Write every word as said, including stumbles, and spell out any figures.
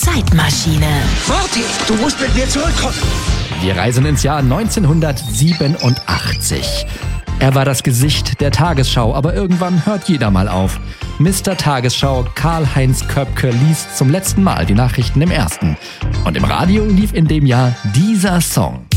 Zeitmaschine. Marty, du musst mit mir zurückkommen. Wir reisen ins Jahr neunzehnhundertsiebenundachtzig. Er war das Gesicht der Tagesschau, aber irgendwann hört jeder mal auf. Mister Tagesschau Karl-Heinz Köpke liest zum letzten Mal die Nachrichten im Ersten. Und im Radio lief in dem Jahr dieser Song.